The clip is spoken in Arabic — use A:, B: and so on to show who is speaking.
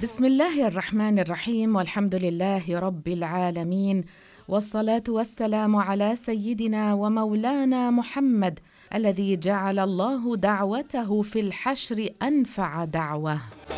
A: بسم الله الرحمن الرحيم، والحمد لله رب العالمين، والصلاة والسلام على سيدنا ومولانا محمد الذي جعل الله دعوته في الحشر أنفع دعوة.